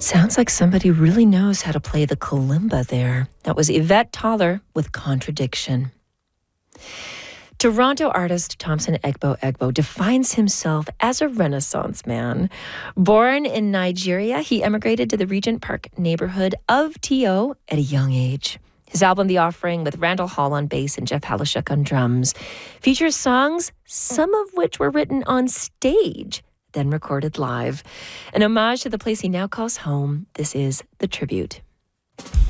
Sounds like somebody really knows how to play the kalimba there. That was Yvette Toller with Contradiction. Toronto artist Thompson Egbo defines himself as a Renaissance man. Born in Nigeria, he emigrated to the Regent Park neighborhood of TO at a young age. His album, The Offering, with Randall Hall on bass and Jeff Halishuk on drums, features songs, some of which were written on stage, then recorded live. An homage to the place he now calls home, this is The Tribute.